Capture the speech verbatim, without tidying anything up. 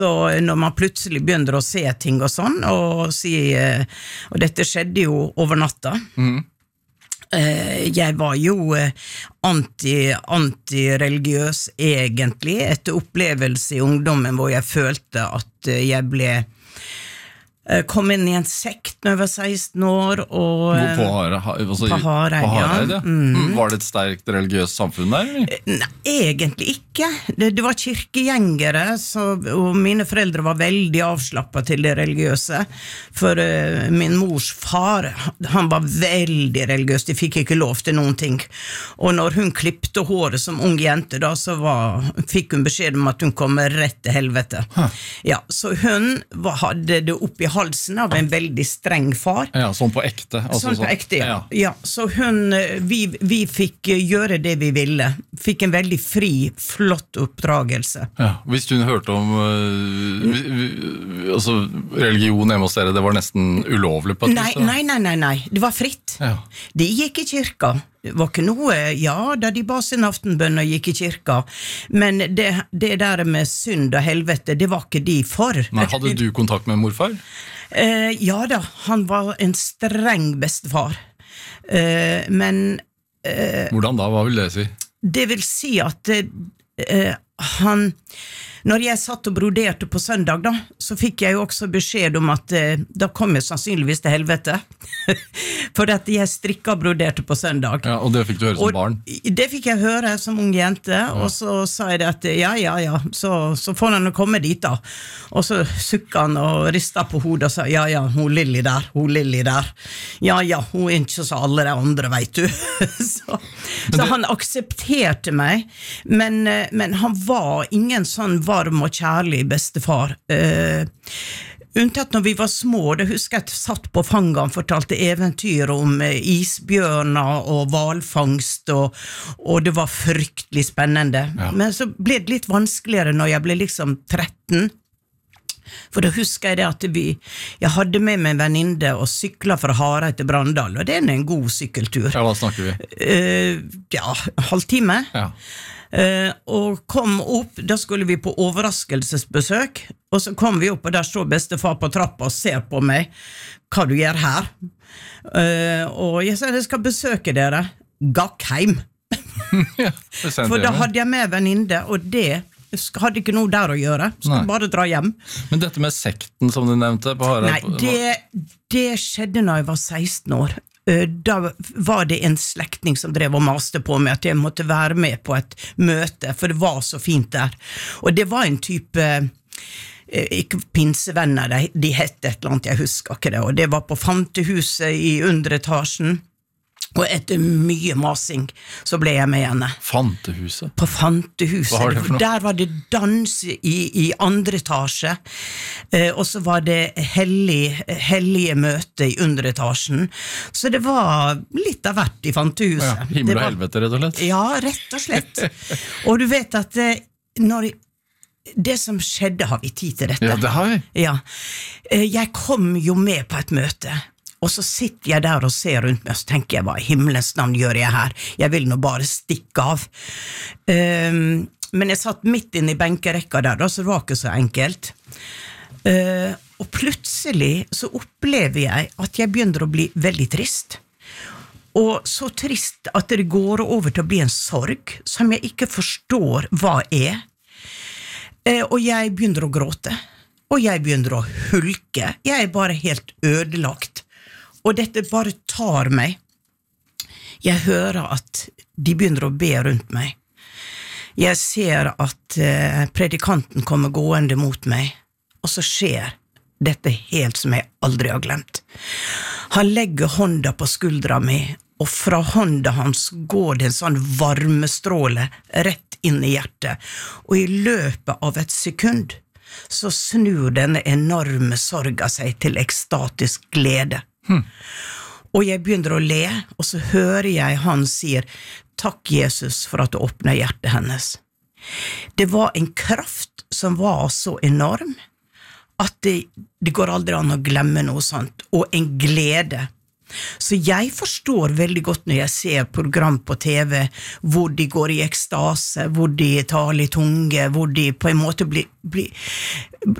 Så når man plutselig begynner å se ting og sånn, og, si, og dette skjedde jo over natta, mm. jeg var jo anti, anti-religiøs egentlig, etter opplevelse i ungdommen hvor jeg følte at jeg ble kom inn i en sekt når jeg var seksten år og, Hvor på Hareid? Altså, på Hareid, på Hareid ja. Mm. Var det et sterkt religiøst samfunn der? Eller? Nei, egentlig ikke det, det var kirkegjengere så, og mine foreldre var veldig avslappet til det religiøse for uh, min mors far han var veldig religiøs de fikk ikke lov til noen ting og når hun klippte håret som ung jente da så var, fikk hun beskjed om at hun kom rett til helvete huh. ja, så hun var, hadde det oppi halsen av en veldig streng far. Ja, sånn på ekte. Altså, sånn på ekte, ja. ja. ja så hun, vi, vi fikk gjøre det vi ville. Fikk en veldig fri, flott oppdragelse. Ja, hvis hun hørte om uh, vi, vi, altså, religion hjemme hos dere, det var nesten ulovlig på et nei, nei, nei, nei, nei, det var fritt. Ja. De gikk i kirka. Det var ikke noe, ja, da de ba sin aftenbønn og gikk i kirka, men det, det der med synd og helvete, det var ikke de for. Nei, hadde du kontakt med morfar? Uh, ja da, han var en streng bestefar, uh, men... Uh, Hvordan da, hva vil det si? Det vil si at uh, han... Når jeg satt og broderte på søndag da, så fikk jeg jo også beskjed om at eh, da kom jeg sannsynligvis til helvete. For at jeg strikket og broderte på søndag. Ja, og det fikk du høre som og barn? Det fikk jeg høre som ung jente, ja. Og så sa jeg det at ja, ja, ja, så, så får han komme dit da. Og så sukket han og ristet på hodet og sa, ja, ja, hun Lilly der, hun Lilly der. Ja, ja, hun er ikke så alle de andre, vet du. så det... så han aksepterte meg, men, men han var ingen sånn varm og kjærlig bestefar. Uh, unntatt når vi var små, det husker jeg at jeg satt på fanget, han fortalte eventyr om uh, isbjørner og hvalfangst, og, og det var fryktelig spennende. Ja. Men så ble det litt vanskeligere når jeg ble liksom tretten, for da husker jeg det at vi, jeg hadde med meg en venninne og syklet fra Hareid til Brandal, og det er en god sykkeltur. Ja, hva snakker vi? Uh, ja, halvtime. Ja. Uh, og kom opp, da skulle vi på overraskelsesbesøk, og så kom vi opp, og der står bestefar på trappa og ser på meg, hva du gjør her? Uh, og jeg sa, jeg skal besøke dere, Gakkheim. ja, For da hadde jeg med venninne, og det hadde ikke noe der å gjøre, skulle bare dra hjem. Men dette med sekten som du nevnte på Hareid? Nei, det, det skjedde når jeg var seksten år. Da var det en slektning som drev og maste på meg at jeg måtte være med på et møte, for det var så fint der. Og det var en type, ikke pinsevenner, de hette et eller annet, jeg husker ikke det, og det var på Fantehuset i underetasjen. Og etter mye masing så ble jeg med henne. Fantehuset? På Fantehuset. Hva har det for noe? Der var det dans i, i andre etasje, eh, og så var det hellig, hellige møte i underetasjen. Så det var litt av hvert i Fantehuset. Ja, himmel og helvete, rett og slett. Ja, rett og slett. Og du vet at eh, når det som skjedde, har vi tid til dette. Ja, det har vi. Ja. Eh, jeg kom jo med på et møte, og så sitter jeg der og ser rundt meg, og så tenker jeg, hva i himmelens navn gjør jeg her? Jeg vil nå bare stikke av. Um, men jeg satt midt inne i benkerekka der, da, så det var ikke så enkelt. Uh, og plutselig så opplever jeg at jeg begynner å bli veldig trist. Og så trist at det går over til å bli en sorg, som jeg ikke forstår hva er. Uh, og jeg begynner å gråte. Og jeg begynner å hulke. Jeg er bare helt ødelagt. Og dette bare tar meg. Jeg hører at de begynner å be rundt meg. Jeg ser at eh, predikanten kommer gående mot meg, og så skjer dette helt som jeg aldri har glemt. Han legger hånda på skuldra mi, og fra hånda hans går det en sånn varmestråle rett inn i hjertet, og i løpet av et sekund så snur denne enorme sorga seg til ekstatisk glede. Hmm. Og jeg begynner å le, og så hører jeg han sier, takk Jesus for at du åpner hjertet hennes. Det var en kraft som var så enorm, at det, det går aldri an å glemme noe sånt, og en glede. Så jeg forstår veldig godt når jeg ser program på T V hvor de går i ekstase, hvor de taler i tunge, hvor de på en måte blir, blir